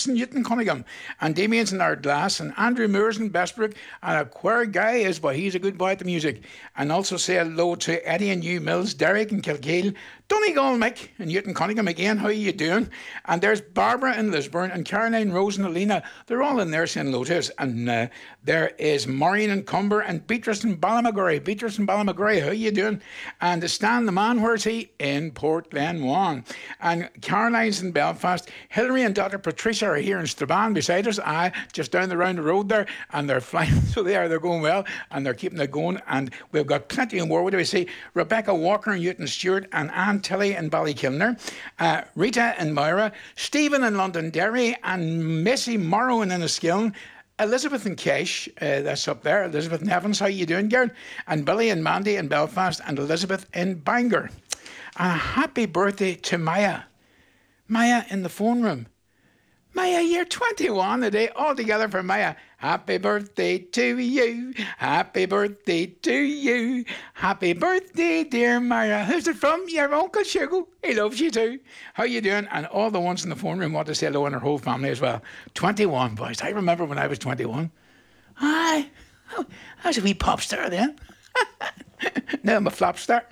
Roberts in Newton Cunningham, and Damien's in Ardglass, and Andrew Moore's in Bestbrook, and a queer guy is, but he's a good boy at the music. And also say hello to Eddie and New Mills, Derek in Kilkeel, Donegal Mick in Newton Cunningham again. How are you doing? And there's Barbara in Lisburn, and Caroline, Rose and Alina. They're all in there saying hello to us. And there is Maureen in Cumber, and Beatrice in Ballamagurry. Beatrice in Ballamagurry, how are you doing? And Stan the man, where's he? In Port Glenwan. And Caroline's in Belfast. Hilary and Dr. Patricia are here in Strabane beside us. Just down the round the road there, and they're flying. So they're going well, and they're keeping it going. And we've got plenty more. What do we say? Rebecca Walker and Newton Stewart, and Anne Tilly in Ballykilner, Rita and Moira, Stephen in Londonderry, and Missy Morrow in Enniskillen, Elizabeth and Kesh, that's up there. Elizabeth and Evans, how you doing, girl? And Billy and Mandy in Belfast, and Elizabeth in Bangor. And a happy birthday to Maya. Maya in the phone room. Maya, you're 21 today, all together for Maya. Happy birthday to you. Happy birthday to you. Happy birthday, dear Maya. Who's it from? Your Uncle Shugo. He loves you too. How you doing? And all the ones in the phone room want to say hello, and her whole family as well. 21, boys. I remember when I was 21. I was a wee pop star then. Now I'm a flop star.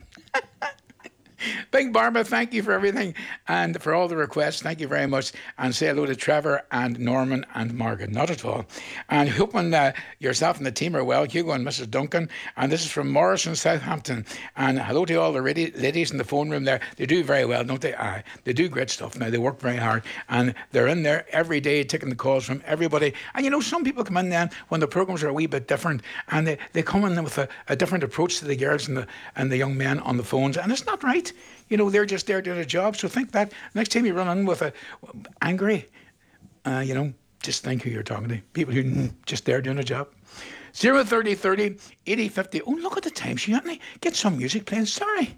Big Barbara, thank you for everything and for all the requests. Thank you very much. And say hello to Trevor and Norman and Margaret. Not at all. And hoping yourself and the team are well, Hugo and Mrs. Duncan. And this is from Morris in Southampton. And hello to all the ladies in the phone room there. They do very well, don't they? They do great stuff now. They work very hard. And they're in there every day taking the calls from everybody. And you know, some people come in then when the programmes are a wee bit different, and they come in with a different approach to the girls and the young men on the phones. And it's not right. You know, they're just there doing a job. So think that next time you run in with angry, just think who you're talking to. People who just there doing a job. 030 30 80 50. Oh, look at the time, Anthony. Get some music playing. Sorry.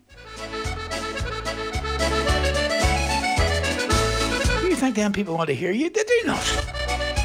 You think them people want to hear you? They do not.